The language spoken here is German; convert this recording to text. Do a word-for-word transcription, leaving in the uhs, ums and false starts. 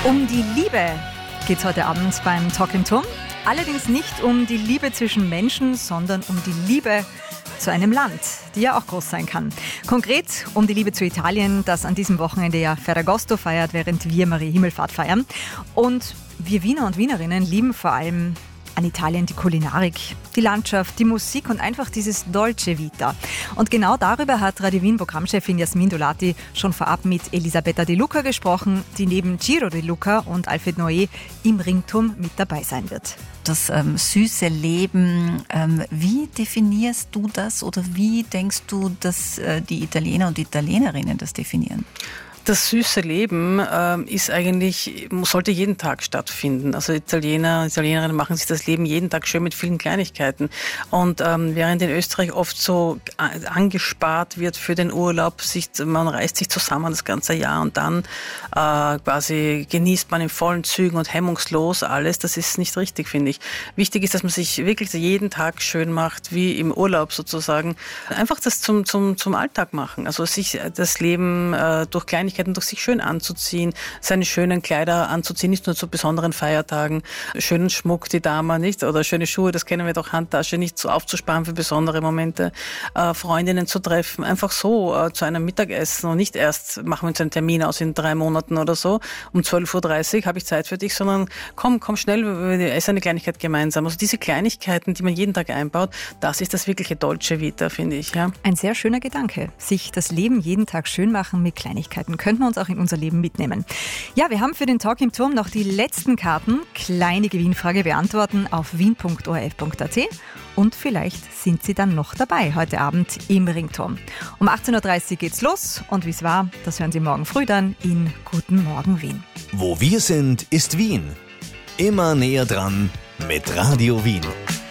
Um die Liebe geht es heute Abend beim Talk im Turm. Allerdings nicht um die Liebe zwischen Menschen, sondern um die Liebe zu einem Land, die ja auch groß sein kann. Konkret um die Liebe zu Italien, das an diesem Wochenende ja Ferragosto feiert, während wir Maria Himmelfahrt feiern. Und wir Wiener und Wienerinnen lieben vor allem an Italien die Kulinarik, die Landschaft, die Musik und einfach dieses Dolce Vita. Und genau darüber hat Radio Wien Programmchefin Jasmin Dolati schon vorab mit Elisabetta De Luca gesprochen, die neben Giro De Luca und Alfred Noé im Ringturm mit dabei sein wird. Das ähm, süße Leben, ähm, wie definierst du das oder wie denkst du, dass äh, die Italiener und Italienerinnen das definieren? Das süße Leben äh, ist eigentlich, sollte jeden Tag stattfinden. Also Italiener, Italienerinnen machen sich das Leben jeden Tag schön mit vielen Kleinigkeiten. Und ähm, während in Österreich oft so angespart wird für den Urlaub, sich, man reißt sich zusammen das ganze Jahr und dann äh, quasi genießt man in vollen Zügen und hemmungslos alles. Das ist nicht richtig, finde ich. Wichtig ist, dass man sich wirklich jeden Tag schön macht, wie im Urlaub sozusagen. Einfach das zum, zum, zum Alltag machen. Also sich das Leben äh, durch Kleinigkeiten durch sich schön anzuziehen, seine schönen Kleider anzuziehen, nicht nur zu besonderen Feiertagen, schönen Schmuck, die Dame, nicht? Oder schöne Schuhe, das kennen wir doch, Handtasche, nicht so aufzusparen für besondere Momente, äh, Freundinnen zu treffen, einfach so äh, zu einem Mittagessen und nicht erst machen wir uns einen Termin aus in drei Monaten oder so, um zwölf Uhr dreißig habe ich Zeit für dich, sondern komm, komm schnell, wir essen eine Kleinigkeit gemeinsam. Also diese Kleinigkeiten, die man jeden Tag einbaut, das ist das wirkliche Dolce Vita, finde ich. Ja. Ein sehr schöner Gedanke, sich das Leben jeden Tag schön machen mit Kleinigkeiten. Könnten wir uns auch in unser Leben mitnehmen. Ja, wir haben für den Talk im Turm noch die letzten Karten. Kleine Gewinnfrage beantworten auf wien punkt o r f punkt a t und vielleicht sind Sie dann noch dabei heute Abend im Ringturm. Um achtzehn Uhr dreißig geht's los und wie es war, das hören Sie morgen früh dann in Guten Morgen Wien. Wo wir sind, ist Wien. Immer näher dran mit Radio Wien.